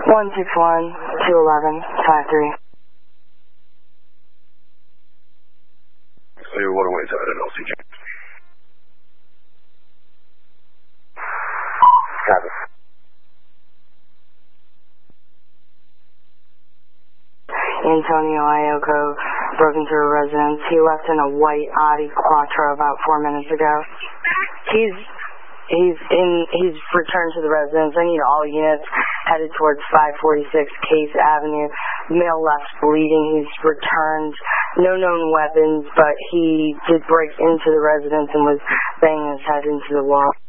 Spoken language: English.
161-211-53. So you're 108 side at LCJ. Copy. Antonio Iocco broke into a residence. He left in a white Audi Quattro about 4 minutes ago. He's returned to the residence. I need all units headed towards 546 Case Avenue. Male left bleeding. He's returned. No known weapons, but he did break into the residence and was banging his head into the wall.